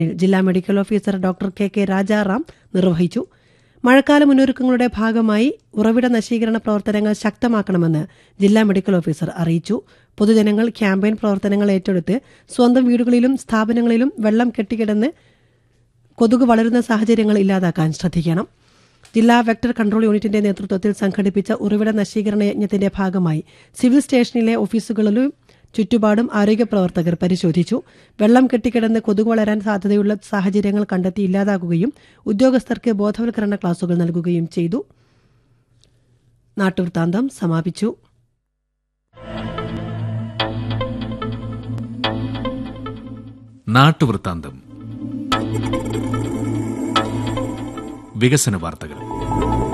ജില്ലാ medical officer doctor K Rajaram നിർവഹിച്ചു. മഴക്കാല മുന്നൊരുക്കങ്ങളുടെ ഭാഗമായി ഉറവിട നശീകരണ പ്രവർത്തനങ്ങൾ ശക്തമാക്കണമെന്ന് ജില്ലാ മെഡിക്കൽ ഓഫീസർ അറിയിച്ചു. പൊതുജനങ്ങൾ ക്യാമ്പയിൻ പ്രവർത്തനങ്ങൾ ഏറ്റെടുത്ത് സ്വന്തം വീടുകളിലും സ്ഥാപനങ്ങളിലും വെള്ളം കെട്ടിക്കിടന്ന് കൊതുക് വളരുന്ന സാഹചര്യങ്ങൾ ഇല്ലാതാക്കാൻ ശ്രദ്ധിക്കണം. ജില്ലാ വെക്ടർ കൺട്രോൾ യൂണിറ്റിന്റെ നേതൃത്വത്തിൽ സംഘടിപ്പിച്ച ഉറവിട നശീകരണ യജ്ഞത്തിന്റെ ഭാഗമായി സിവിൽ സ്റ്റേഷനിലെ ഓഫീസുകളിലും ചുറ്റുപാടും ആരോഗ്യ പ്രവർത്തകർ പരിശോധിച്ചു. വെള്ളം കെട്ടിക്കിടന്ന് കൊതുക് വളരാൻ സാധ്യതയുള്ള സാഹചര്യങ്ങൾ കണ്ടെത്തി ഇല്ലാതാക്കുകയും ഉദ്യോഗസ്ഥർക്ക് ബോധവൽക്കരണ ക്ലാസുകൾ നൽകുകയും ചെയ്തു. നാട്ടുവൃത്താന്തം സമാപിച്ചു. നാട്ടുവൃത്താന്തം വികസന വാർത്തകൾ.